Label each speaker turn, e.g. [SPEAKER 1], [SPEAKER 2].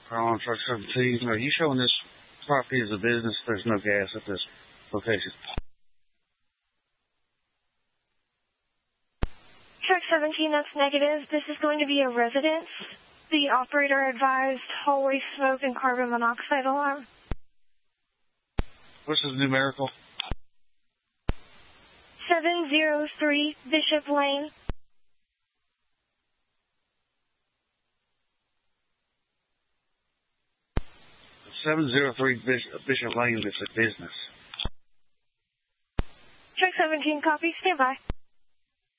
[SPEAKER 1] On truck 17, are you showing this property as a business? There's no gas at this location.
[SPEAKER 2] Truck 17, that's negative. This is going to be a residence. The operator advised hallway smoke and carbon monoxide alarm.
[SPEAKER 1] What's the numerical?
[SPEAKER 2] 703 Bishop Lane.
[SPEAKER 1] Bishop Lane, it's a business.
[SPEAKER 2] Truck 17, copy. Stand by.